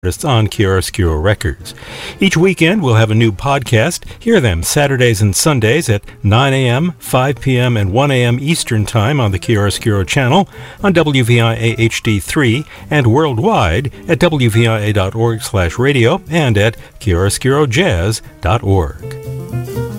artists on Chiaroscuro Records. Each weekend we'll have a new podcast. Hear them Saturdays and Sundays at 9 a.m., 5 p.m., and 1 a.m. Eastern Time on the Chiaroscuro channel, on WVIA HD3, and worldwide at wvia.org/radio and at chiaroscurojazz.org.